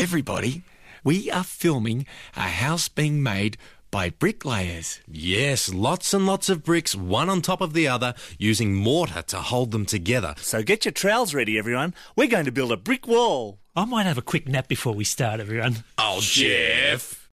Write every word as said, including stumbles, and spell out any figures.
everybody, we are filming a house being made by bricklayers. Yes, lots and lots of bricks, one on top of the other, using mortar to hold them together. So get your trowels ready, everyone. We're going to build a brick wall. I might have a quick nap before we start, everyone. Oh, Jeff!